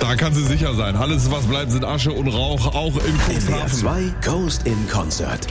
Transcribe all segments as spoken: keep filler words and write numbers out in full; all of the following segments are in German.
Da kann sie sicher sein. Alles, was bleibt, sind Asche und Rauch, auch in N D R Cuxhaven. zwei Coast in Concert.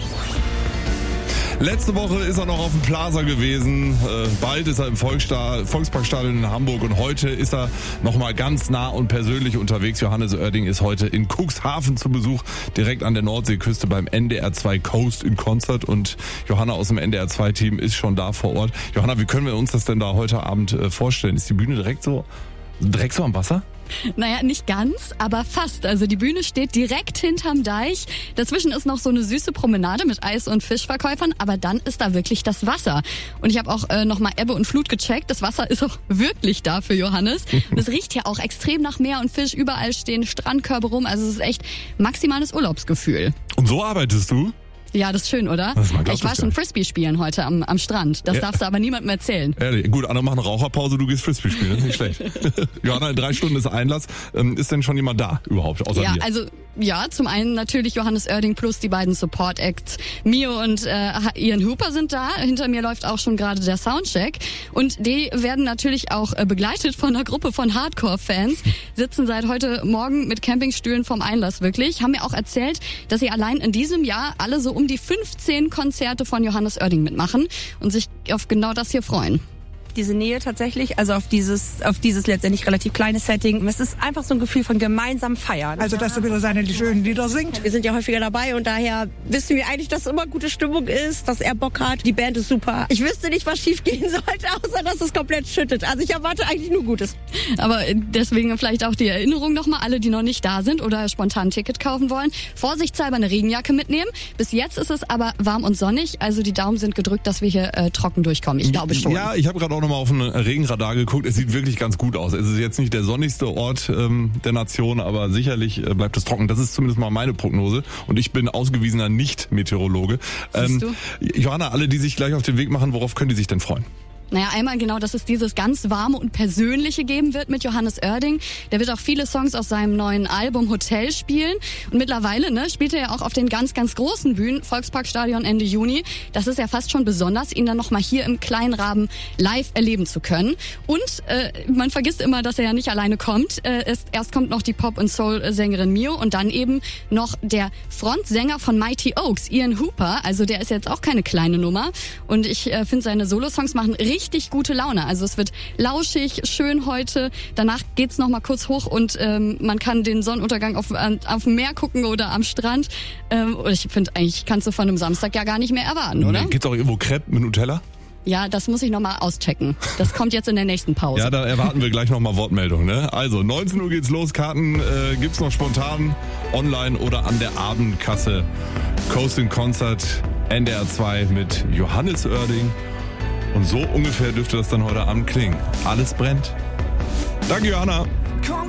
Letzte Woche ist er noch auf dem Plaza gewesen, äh, bald ist er im Volkssta- Volksparkstadion in Hamburg und heute ist er nochmal ganz nah und persönlich unterwegs. Johannes Oerding ist heute in Cuxhaven zu Besuch, direkt an der Nordseeküste beim N D R zwei Coast in Concert und Johanna aus dem N D R zwei Team ist schon da vor Ort. Johanna, wie können wir uns das denn da heute Abend äh, vorstellen? Ist die Bühne direkt so, direkt so am Wasser? Naja, nicht ganz, aber fast. Also die Bühne steht direkt hinterm Deich. Dazwischen ist noch so eine süße Promenade mit Eis- und Fischverkäufern, aber dann ist da wirklich das Wasser. Und ich habe auch äh, nochmal Ebbe und Flut gecheckt. Das Wasser ist auch wirklich da für Johannes. Und es riecht ja auch extrem nach Meer und Fisch. Überall stehen Strandkörbe rum. Also es ist echt maximales Urlaubsgefühl. Und so arbeitest du? Ja, das ist schön, oder? Das man glaubt ich war das schon gar Frisbee spielen heute am, am Strand. Das Ja. darfst du aber niemandem erzählen. Ehrlich, gut, andere machen Raucherpause, du gehst Frisbee spielen, das ist nicht schlecht. Johanna, in drei Stunden ist Einlass. Ähm, ist denn schon jemand da überhaupt, außer Ja, dir? also ja, zum einen natürlich Johannes Oerding plus die beiden Support-Acts. Mio und äh, Ian Hooper sind da. Hinter mir läuft auch schon gerade der Soundcheck. Und die werden natürlich auch äh, begleitet von einer Gruppe von Hardcore-Fans. Sitzen seit heute Morgen mit Campingstühlen vom Einlass wirklich. Haben mir auch erzählt, dass sie allein in diesem Jahr alle so um die fünfzehn Konzerte von Johannes Oerding mitmachen und sich auf genau das hier freuen. Diese Nähe tatsächlich, also auf dieses, auf dieses letztendlich relativ kleine Setting. Es ist einfach so ein Gefühl von gemeinsam feiern. Also, dass er wieder seine schönen Lieder singt. Wir sind ja häufiger dabei und daher wissen wir eigentlich, dass immer gute Stimmung ist, dass er Bock hat. Die Band ist super. Ich wüsste nicht, was schief gehen sollte, außer dass es komplett schüttet. Also ich erwarte eigentlich nur Gutes. Aber deswegen vielleicht auch die Erinnerung nochmal, alle, die noch nicht da sind oder spontan ein Ticket kaufen wollen, vorsichtshalber eine Regenjacke mitnehmen. Bis jetzt ist es aber warm und sonnig, also die Daumen sind gedrückt, dass wir hier äh, trocken durchkommen. Ich glaube schon. Ja, ich habe gerade auch nochmal auf einen Regenradar geguckt. Es sieht wirklich ganz gut aus. Es ist jetzt nicht der sonnigste Ort ähm, der Nation, aber sicherlich äh, bleibt es trocken. Das ist zumindest mal meine Prognose. Und ich bin ausgewiesener Nicht-Meteorologe. Ähm, Siehst du? Johanna, alle, die sich gleich auf den Weg machen, worauf können die sich denn freuen? Naja, einmal genau, dass es dieses ganz warme und persönliche geben wird mit Johannes Oerding. Der wird auch viele Songs aus seinem neuen Album Hotel spielen. Und mittlerweile ne, spielt er ja auch auf den ganz, ganz großen Bühnen, Volksparkstadion Ende Juni. Das ist ja fast schon besonders, ihn dann nochmal hier im kleinen Rahmen live erleben zu können. Und äh, man vergisst immer, dass er ja nicht alleine kommt. Äh, es, erst kommt noch die Pop- und Soul-Sängerin Mio und dann eben noch der Frontsänger von Mighty Oaks, Ian Hooper. Also der ist jetzt auch keine kleine Nummer. Und ich äh, finde, seine Solosongs machen richtig richtig gute Laune. Also es wird lauschig, schön heute. Danach geht's noch mal kurz hoch und ähm, man kann den Sonnenuntergang auf, auf dem Meer gucken oder am Strand. Ähm, und ich finde eigentlich, kannst du von einem Samstag ja gar nicht mehr erwarten, oder? Nee, gibt's auch irgendwo Crepe mit Nutella? Ja, das muss ich noch mal auschecken. Das kommt jetzt in der nächsten Pause. Ja, da erwarten wir gleich noch mal Wortmeldung. Ne? Also neunzehn Uhr geht's los. Karten äh, gibt's noch spontan online oder an der Abendkasse. Coast in Concert, N D R zwei mit Johannes Oerding. Und so ungefähr dürfte das dann heute Abend klingen. Alles brennt. Danke, Johanna.